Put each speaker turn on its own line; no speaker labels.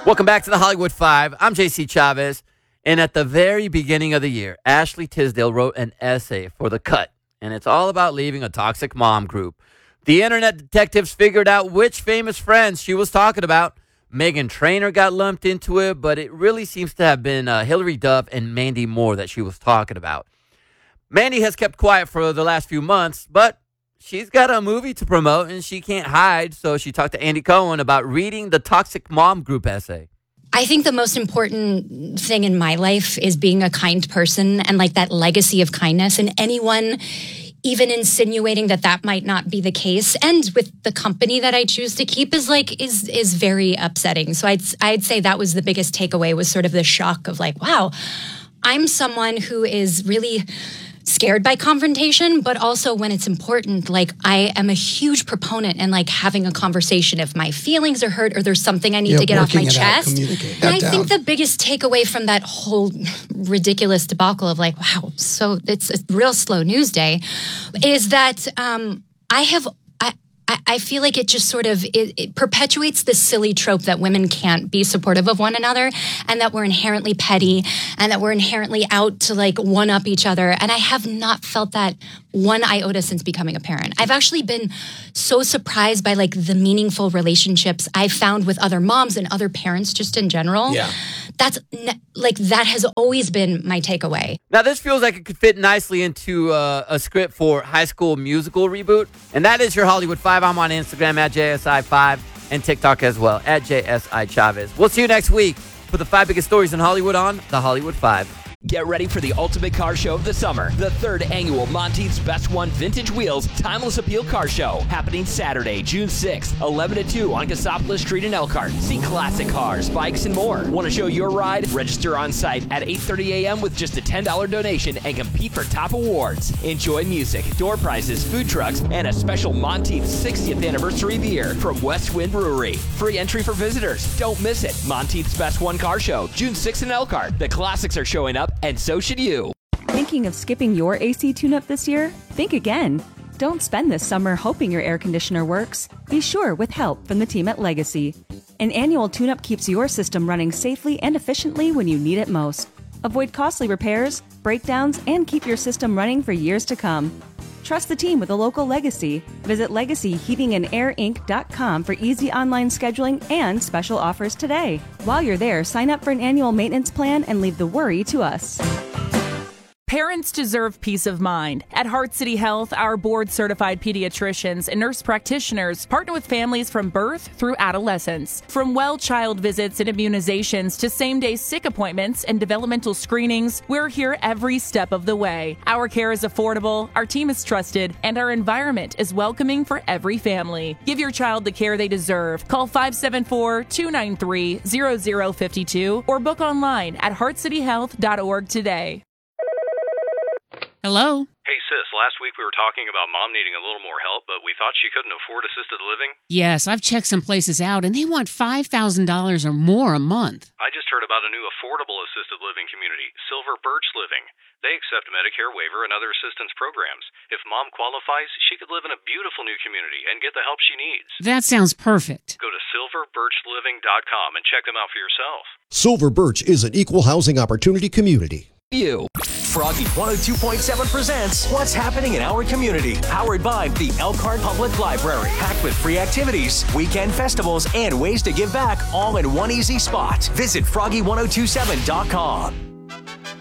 Welcome back to the Hollywood Five. I'm JC Chavez. And at the very beginning of the year, Ashley Tisdale wrote an essay for The Cut. And it's all about leaving a toxic mom group. The internet detectives figured out which famous friends she was talking about. Meghan Trainor got lumped into it, but it really seems to have been Hilary Duff and Mandy Moore that she was talking about. Mandy has kept quiet for the last few months, but she's got a movie to promote and she can't hide. So she talked to Andy Cohen about reading the Toxic Mom Group essay.
I think the most important thing in my life is being a kind person and like that legacy of kindness. And anyone even insinuating that might not be the case, and with the company that I choose to keep, is very upsetting. So I'd say that was the biggest takeaway, was sort of the shock of like, wow, I'm someone who is really scared by confrontation, but also when it's important, like I am a huge proponent in like having a conversation if my feelings are hurt or there's something I need to get off my chest. And I think the biggest takeaway from that whole ridiculous debacle of like, wow, so it's a real slow news day, is that I feel like it just sort of it perpetuates this silly trope that women can't be supportive of one another, and that we're inherently petty, and that we're inherently out to like one up each other. And I have not felt that one iota since becoming a parent. I've actually been so surprised by like the meaningful relationships I've found with other moms and other parents just in general.
Yeah.
That has always been my takeaway.
Now, this feels like it could fit nicely into a script for High School Musical reboot. And that is your Hollywood 5. I'm on Instagram at JSI5 and TikTok as well at JSI Chavez. We'll see you next week for the 5 biggest stories in Hollywood on the Hollywood 5.
Get ready for the ultimate car show of the summer. The 3rd annual Monteith's Best One Vintage Wheels Timeless Appeal Car Show. Happening Saturday, June 6th, 11 to 2 on Cassopolis Street in Elkhart. See classic cars, bikes, and more. Want to show your ride? Register on site at 8:30 a.m. with just a $10 donation and compete for top awards. Enjoy music, door prizes, food trucks, and a special Monteith's 60th anniversary beer from West Wind Brewery. Free entry for visitors. Don't miss it. Monteith's Best One Car Show, June 6th in Elkhart. The classics are showing up, and so should you.
Thinking of skipping your AC tune-up this year? Think again. Don't spend this summer hoping your air conditioner works. Be sure with help from the team at Legacy. An annual tune-up keeps your system running safely and efficiently when you need it most. Avoid costly repairs, breakdowns, and keep your system running for years to come. Trust the team with a local Legacy. Visit LegacyHeatingandAirInc.com for easy online scheduling and special offers today. While you're there, sign up for an annual maintenance plan and leave the worry to us.
Parents deserve peace of mind. At Heart City Health, our board-certified pediatricians and nurse practitioners partner with families from birth through adolescence. From well child visits and immunizations to same-day sick appointments and developmental screenings, we're here every step of the way. Our care is affordable, our team is trusted, and our environment is welcoming for every family. Give your child the care they deserve. Call 574-293-0052 or book online at heartcityhealth.org today.
Hello?
Hey, sis, last week we were talking about Mom needing a little more help, but we thought she couldn't afford assisted living.
Yes, I've checked some places out, and they want $5,000 or more a month.
I just heard about a new affordable assisted living community, Silver Birch Living. They accept Medicare waiver and other assistance programs. If Mom qualifies, she could live in a beautiful new community and get the help she needs.
That sounds perfect.
Go to silverbirchliving.com and check them out for yourself.
Silver Birch is an equal housing opportunity community.
Froggy 102.7 presents What's Happening in Our Community, powered by the Elkhart Public Library, packed with free activities, weekend festivals, and ways to give back, all in one easy spot. Visit froggy1027.com.